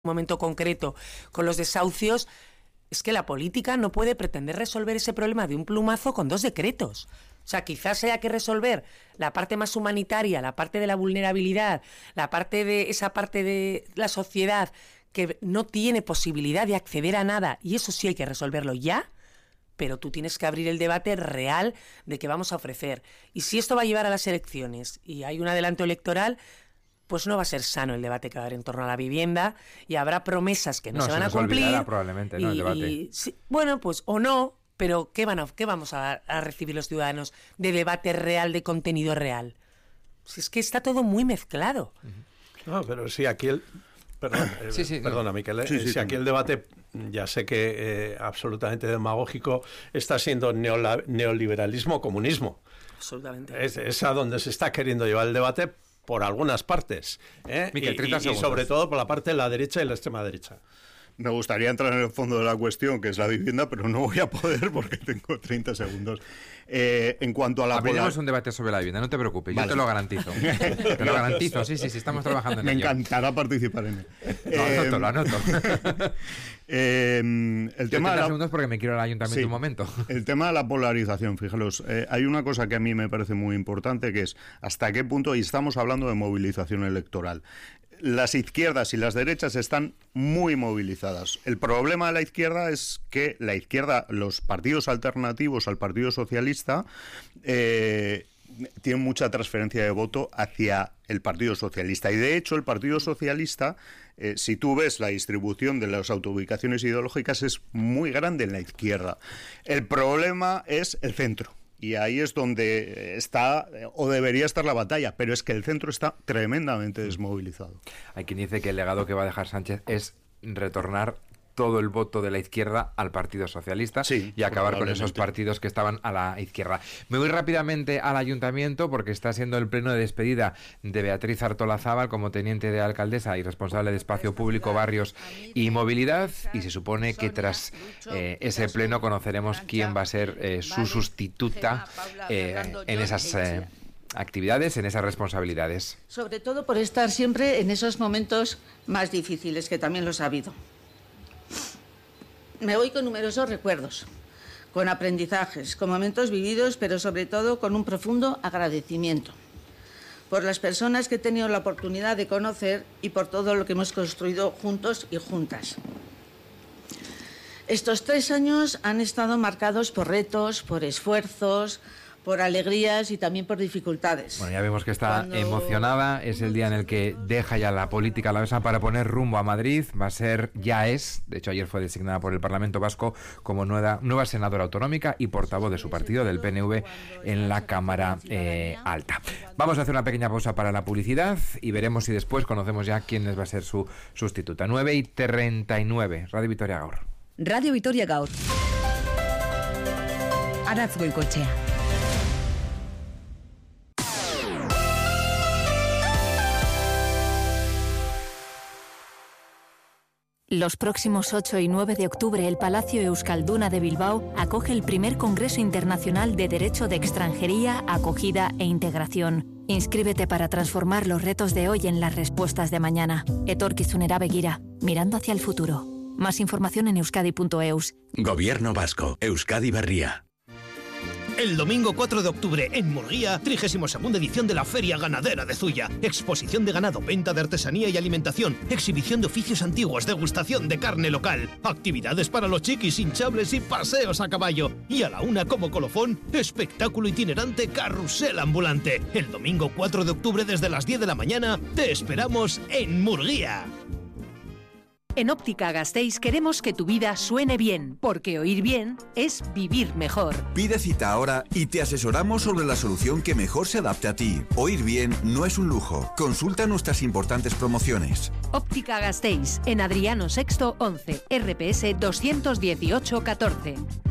momento concreto con los desahucios, es que la política no puede pretender resolver ese problema de un plumazo con 2 decretos. O sea, quizás haya que resolver la parte más humanitaria, la parte de la vulnerabilidad, la parte de esa parte de la sociedad que no tiene posibilidad de acceder a nada, y eso sí hay que resolverlo ya, pero tú tienes que abrir el debate real de qué vamos a ofrecer. Y si esto va a llevar a las elecciones y hay un adelanto electoral, pues no va a ser sano el debate que va a haber en torno a la vivienda y habrá promesas que no se van a cumplir. Probablemente, ¿no? El debate. Sí, bueno, pues o no, pero ¿qué vamos a recibir los ciudadanos de debate real, de contenido real? Si es que está todo muy mezclado. No, pero sí, aquí perdona, Miquel, si aquí el debate, ya sé que absolutamente demagógico, está siendo neoliberalismo-comunismo. Absolutamente. Es a donde se está queriendo llevar el debate por algunas partes, Miquel, 30 y sobre todo por la parte de la derecha y la extrema derecha. Me gustaría entrar en el fondo de la cuestión, que es la vivienda, pero no voy a poder porque tengo 30 segundos. En cuanto a la Abriremos un debate sobre la vivienda, no te preocupes, vale. Yo te lo garantizo. Te lo garantizo, sí, estamos trabajando en ello. Me encantará participar en él. Lo anoto. El tema de segundos porque me quiero al ayuntamiento un momento. El tema de la polarización, fijaros, hay una cosa que a mí me parece muy importante, que es hasta qué punto, y estamos hablando de movilización electoral, las izquierdas y las derechas están muy movilizadas. El problema de la izquierda es que la izquierda, los partidos alternativos al Partido Socialista, tienen mucha transferencia de voto hacia el Partido Socialista. Y de hecho, el Partido Socialista, si tú ves la distribución de las autoubicaciones ideológicas, es muy grande en la izquierda. El problema es el centro. Y ahí es donde está, o debería estar la batalla, pero es que el centro está tremendamente desmovilizado. Hay quien dice que el legado que va a dejar Sánchez es retornar todo el voto de la izquierda al Partido Socialista y acabar con esos partidos que estaban a la izquierda. Me voy rápidamente al ayuntamiento porque está siendo el pleno de despedida de Beatriz Artolazábal como teniente de alcaldesa y responsable de espacio público, barrios y movilidad, y se supone que tras ese pleno conoceremos quién va a ser su sustituta en esas actividades, en esas responsabilidades. Sobre todo por estar siempre en esos momentos más difíciles, que también los ha habido. Me voy con numerosos recuerdos, con aprendizajes, con momentos vividos, pero sobre todo con un profundo agradecimiento por las personas que he tenido la oportunidad de conocer y por todo lo que hemos construido juntos y juntas. Estos 3 años han estado marcados por retos, por esfuerzos, por alegrías y también por dificultades. Bueno, ya vemos que está emocionada. Es el día en el que deja ya la política a la mesa para poner rumbo a Madrid. De hecho ayer fue designada por el Parlamento Vasco como nueva senadora autonómica y portavoz de su partido, del PNV, en la Cámara Alta. Vamos a hacer una pequeña pausa para la publicidad y veremos si después conocemos ya quién va a ser su sustituta. 9:39, Radio Vitoria Gaur. Radio Vitoria Gaur. Aratz Goikoetxea. Los próximos 8 y 9 de octubre, el Palacio Euskalduna de Bilbao acoge el primer Congreso Internacional de Derecho de Extranjería, Acogida e Integración. Inscríbete para transformar los retos de hoy en las respuestas de mañana. Etorkizunera begira, mirando hacia el futuro. Más información en euskadi.eus. Gobierno Vasco, Euskadi Berria. El domingo 4 de octubre, en Murguía, 32ª edición de la Feria Ganadera de Zuya. Exposición de ganado, venta de artesanía y alimentación, exhibición de oficios antiguos, degustación de carne local, actividades para los chiquis, hinchables y paseos a caballo. Y a la 1 como colofón, espectáculo itinerante carrusel ambulante. El domingo 4 de octubre desde las 10 de la mañana, te esperamos en Murguía. En Óptica Gasteiz queremos que tu vida suene bien, porque oír bien es vivir mejor. Pide cita ahora y te asesoramos sobre la solución que mejor se adapte a ti. Oír bien no es un lujo. Consulta nuestras importantes promociones. Óptica Gasteiz, en Adriano VI 11, RPS 218 14.